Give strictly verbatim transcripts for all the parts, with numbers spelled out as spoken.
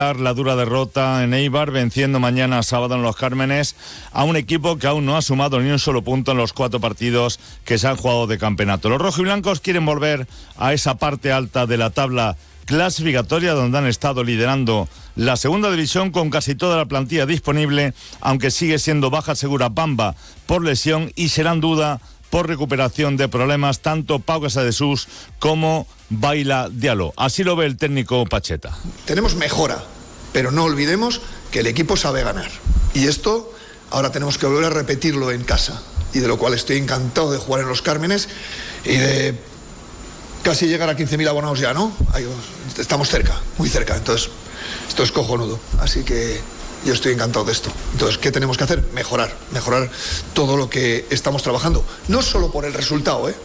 La dura derrota en Eibar, venciendo mañana sábado en Los Cármenes a un equipo que aún no ha sumado ni un solo punto en los cuatro partidos que se han jugado de campeonato. Los rojiblancos quieren volver a esa parte alta de la tabla clasificatoria donde han estado liderando la segunda división con casi toda la plantilla disponible, aunque sigue siendo baja segura Bamba por lesión y serán duda por recuperación de problemas tanto Pau Casadesús como Baila Diallo. Así lo ve el técnico Pacheta. Tenemos mejora, pero no olvidemos que el equipo sabe ganar. Y esto ahora tenemos que volver a repetirlo en casa. Y de lo cual estoy encantado de jugar en Los Cármenes y de casi llegar a quince mil abonados ya, ¿no? Ahí, estamos cerca, muy cerca. Entonces, esto es cojonudo. Así que yo estoy encantado de esto. Entonces, ¿qué tenemos que hacer? Mejorar, mejorar todo lo que estamos trabajando. No solo por el resultado, ¿eh?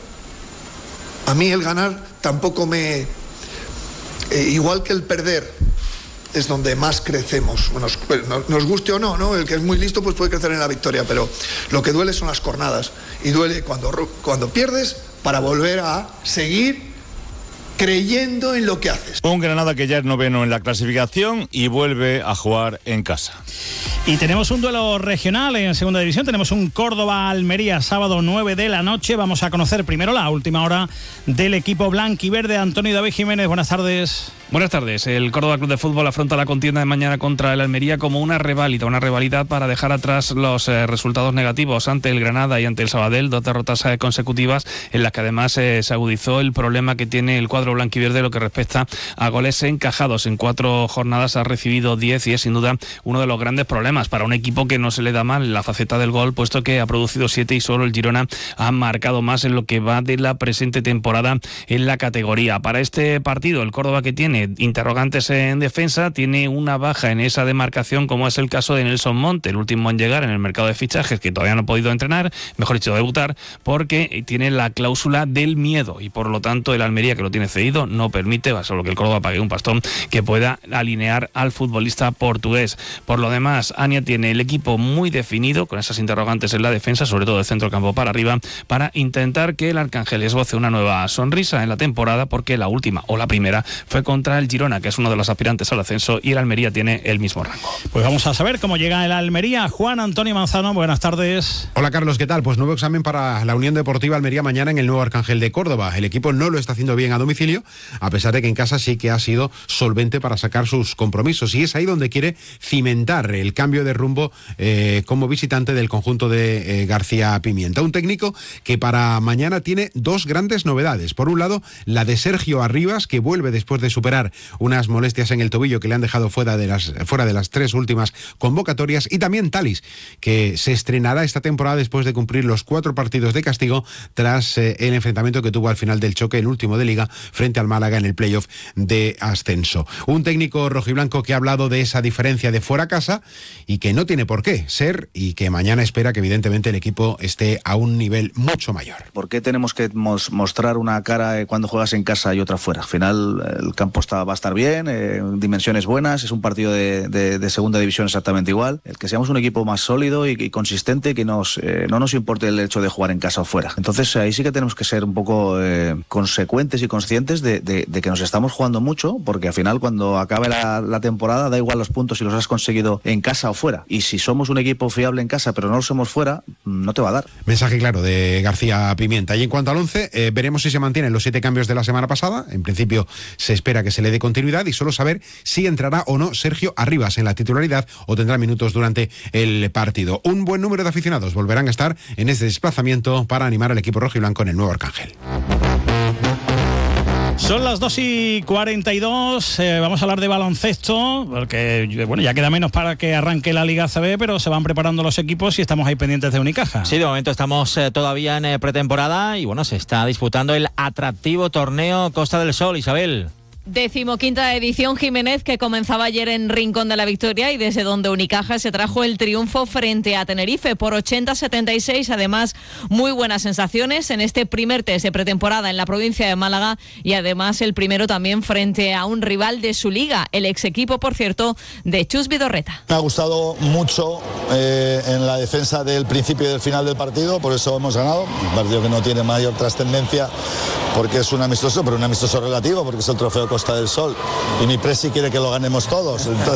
A mí el ganar tampoco me... Eh, igual que el perder es donde más crecemos. Bueno, nos, nos guste o no, ¿no? El que es muy listo pues puede crecer en la victoria, pero lo que duele son las cornadas. Y duele cuando, cuando pierdes para volver a seguir creyendo en lo que haces. Un Granada que ya es noveno en la clasificación y vuelve a jugar en casa. Y tenemos un duelo regional en segunda división. Tenemos un Córdoba-Almería, sábado nueve de la noche. Vamos a conocer primero la última hora del equipo blanquiverde. Antonio David Jiménez, buenas tardes. Buenas tardes. El Córdoba Club de Fútbol afronta la contienda de mañana contra el Almería como una reválida, una rivalidad para dejar atrás los eh, resultados negativos ante el Granada y ante el Sabadell, dos derrotas eh, consecutivas en las que además eh, se agudizó el problema que tiene el cuadro blanquiverde lo que respecta a goles encajados. En cuatro jornadas ha recibido diez y es sin duda uno de los grandes problemas para un equipo que no se le da mal la faceta del gol, puesto que ha producido siete y solo el Girona ha marcado más en lo que va de la presente temporada en la categoría. Para este partido, el Córdoba, que tiene interrogantes en defensa, tiene una baja en esa demarcación, como es el caso de Nelson Monte, el último en llegar en el mercado de fichajes, que todavía no ha podido entrenar, mejor dicho debutar, porque tiene la cláusula del miedo y por lo tanto el Almería, que lo tiene cedido, no permite, solo que el Córdoba pague un pastón, que pueda alinear al futbolista portugués. Por lo demás, Ania tiene el equipo muy definido, con esas interrogantes en la defensa, sobre todo de centro campo para arriba, para intentar que el Arcángel esboce una nueva sonrisa en la temporada, porque la última o la primera fue contra el Girona, que es uno de los aspirantes al ascenso, y el Almería tiene el mismo rango. Pues vamos a saber cómo llega el Almería. Juan Antonio Manzano, buenas tardes. Hola Carlos, ¿qué tal? Pues nuevo examen para la Unión Deportiva Almería mañana en el nuevo Arcángel de Córdoba. El equipo no lo está haciendo bien a domicilio, a pesar de que en casa sí que ha sido solvente para sacar sus compromisos, y es ahí donde quiere cimentar el cambio de rumbo eh, como visitante del conjunto de eh, García Pimienta. Un técnico que para mañana tiene dos grandes novedades. Por un lado, la de Sergio Arribas, que vuelve después de superar unas molestias en el tobillo que le han dejado fuera de las, fuera de las tres últimas convocatorias, y también Talis, que se estrenará esta temporada después de cumplir los cuatro partidos de castigo tras eh, el enfrentamiento que tuvo al final del choque, el último de Liga, frente al Málaga en el playoff de ascenso. Un técnico rojiblanco que ha hablado de esa diferencia de fuera a casa y que no tiene por qué ser, y que mañana espera que evidentemente el equipo esté a un nivel mucho mayor. ¿Por qué tenemos que mos- mostrar una cara eh, cuando juegas en casa y otra fuera? Al final el campo está, va a estar bien, eh, dimensiones buenas, es un partido de, de, de segunda división exactamente igual. El que seamos un equipo más sólido y, y consistente, que nos, eh, no nos importe el hecho de jugar en casa o fuera. Entonces ahí sí que tenemos que ser un poco eh, consecuentes y conscientes de, de, de que nos estamos jugando mucho, porque al final cuando acabe la, la temporada da igual los puntos si los has conseguido en casa o fuera. Y si somos un equipo fiable en casa pero no lo somos fuera, no te va a dar. Mensaje claro de García Pimienta. Y en cuanto al once, eh, veremos si se mantienen los siete cambios de la semana pasada. En principio se espera que se le dé continuidad, y solo saber si entrará o no Sergio Arribas en la titularidad o tendrá minutos durante el partido. Un buen número de aficionados volverán a estar en este desplazamiento para animar al equipo rojiblanco en el nuevo Arcángel. Son las dos y cuarenta y dos, eh, vamos a hablar de baloncesto, porque bueno, ya queda menos para que arranque la Liga A C B, pero se van preparando los equipos y estamos ahí pendientes de Unicaja. Sí, de momento estamos eh, todavía en eh, pretemporada y bueno, se está disputando el atractivo torneo Costa del Sol, Isabel. Decimoquinta edición, Jiménez, que comenzaba ayer en Rincón de la Victoria y desde donde Unicaja se trajo el triunfo frente a Tenerife por ochenta a setenta y seis. Además, muy buenas sensaciones en este primer test de pretemporada en la provincia de Málaga, y además el primero también frente a un rival de su liga, el ex equipo, por cierto, de Chus Vidorreta. Me ha gustado mucho eh, en la defensa del principio y del final del partido, por eso hemos ganado. Un partido que no tiene mayor trascendencia porque es un amistoso, pero un amistoso relativo, porque es el trofeo Costa del Sol y mi presi quiere que lo ganemos todos. Entonces,